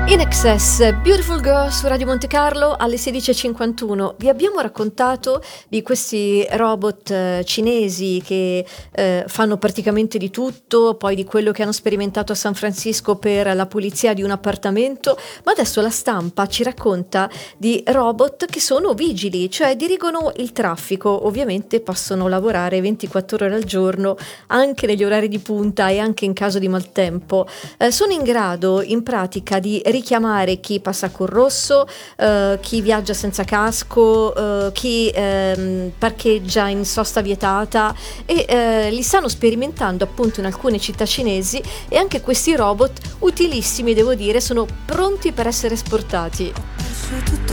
In Excess, Beautiful Girl su Radio Monte Carlo alle 16:51. Vi abbiamo raccontato di questi robot cinesi che fanno praticamente di tutto, poi di quello che hanno sperimentato a San Francisco per la pulizia di un appartamento, ma adesso la stampa ci racconta di robot che sono vigili, cioè dirigono il traffico. Ovviamente possono lavorare 24 ore al giorno, anche negli orari di punta e anche in caso di maltempo. Sono in grado in pratica di richiamare chi passa col rosso, chi viaggia senza casco, chi parcheggia in sosta vietata e li stanno sperimentando appunto in alcune città cinesi, e anche questi robot utilissimi, devo dire, sono pronti per essere esportati.